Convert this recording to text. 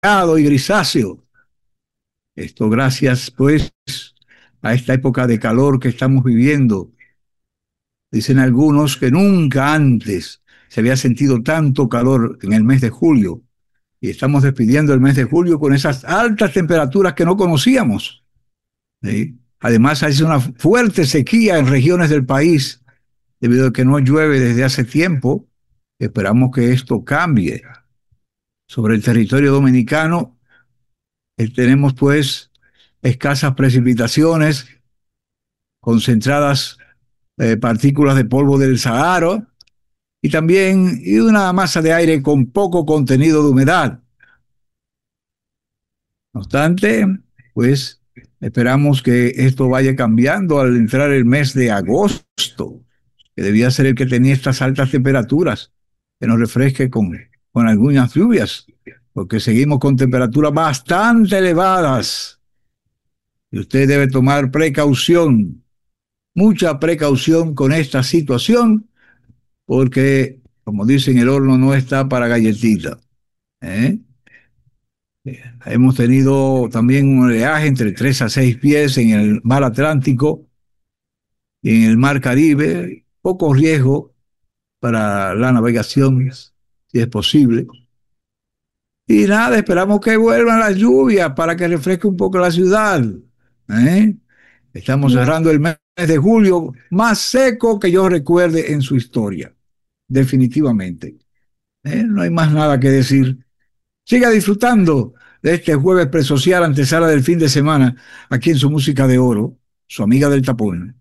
y grisáceo. Esto gracias, pues, a esta época de calor que estamos viviendo. Dicen algunos que nunca antes se había sentido tanto calor en el mes de julio. Y estamos despidiendo el mes de julio con esas altas temperaturas que no conocíamos. ¿Sí? Además, hay una fuerte sequía en regiones del país debido a que no llueve desde hace tiempo. Esperamos que esto cambie. Sobre el territorio dominicano, tenemos pues escasas precipitaciones, concentradas partículas de polvo del Sahara y una masa de aire con poco contenido de humedad. No obstante, pues esperamos que esto vaya cambiando al entrar el mes de agosto, que debía ser el que tenía estas altas temperaturas, que nos refresque con algunas lluvias, porque seguimos con temperaturas bastante elevadas y usted debe tomar precaución, mucha precaución con esta situación, porque, como dicen, el horno no está para galletitas. ¿Eh? Hemos tenido también un oleaje entre 3 a 6 pies en el mar Atlántico y en el mar Caribe, poco riesgo para la navegación, si es posible. Y nada, esperamos que vuelvan las lluvias para que refresque un poco la ciudad. ¿Eh? Estamos cerrando el mes de julio más seco que yo recuerde en su historia, definitivamente. No hay más nada que decir. Siga disfrutando de este jueves presocial antesala del fin de semana aquí en su música de oro, su amiga del tapón.